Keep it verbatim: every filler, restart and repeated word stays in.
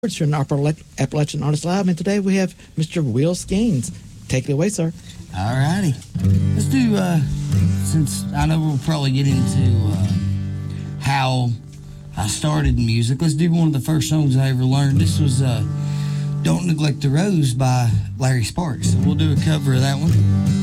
Records here in Upper Le- Appalachian Artist Lab, and today we have Mister Will Skeens. Take it away, sir. All righty. Let's do, uh, since I know we'll probably get into uh, how I started in music, let's do one of the first songs I ever learned. This was uh, Don't Neglect the Rose by Larry Sparks. So we'll do a cover of that one.